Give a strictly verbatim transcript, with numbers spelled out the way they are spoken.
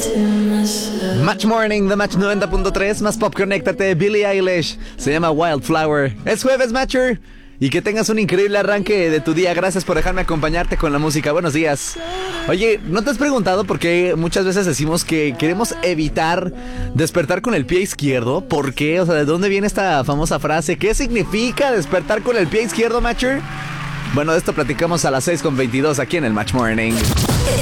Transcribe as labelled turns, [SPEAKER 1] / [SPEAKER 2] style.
[SPEAKER 1] Match Morning de Match noventa punto tres, más pop, conéctate. Billie Eilish, se llama Wildflower. Es jueves, Matcher, y que tengas un increíble arranque de tu día. Gracias por dejarme acompañarte con la música. Buenos días. Oye, ¿no te has preguntado por qué muchas veces decimos que queremos evitar despertar con el pie izquierdo? ¿Por qué? O sea, ¿de dónde viene esta famosa frase? ¿Qué significa despertar con el pie izquierdo, Matcher? Bueno, de esto platicamos a las seis con veintidós aquí en el Match Morning.